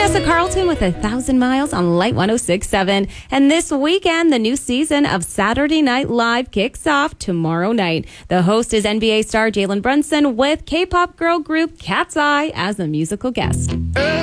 Vanessa Carlton with 1,000 Miles on Light 106.7. And this weekend, the new season of Saturday Night Live kicks off tomorrow night. The host is NBA star Jalen Brunson with K-pop girl group Cat's Eye as a musical guest.